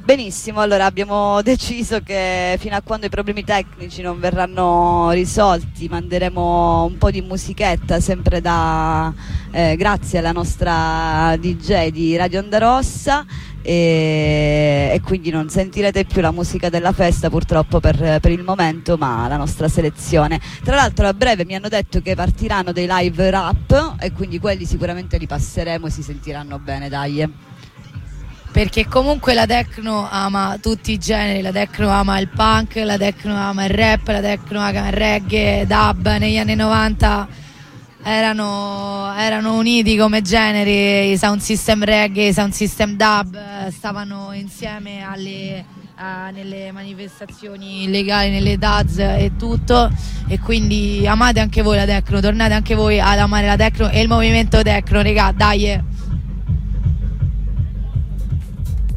Benissimo, allora abbiamo deciso che fino a quando i problemi tecnici non verranno risolti manderemo un po' di musichetta sempre grazie alla nostra DJ di Radio Onda Rossa e quindi non sentirete più la musica della festa purtroppo per il momento, ma la nostra selezione. Tra l'altro a breve mi hanno detto che partiranno dei live rap e quindi quelli sicuramente li passeremo e si sentiranno bene, dai. Perché comunque la techno ama tutti i generi, la techno ama il punk, la techno ama il rap, la techno ama il reggae, dub. Negli anni 90 erano uniti come generi, i sound system reggae, i sound system dub, stavano insieme nelle manifestazioni illegali, nelle DAZ e tutto, e quindi amate anche voi la techno, tornate anche voi ad amare la techno e il movimento techno, regà, dai!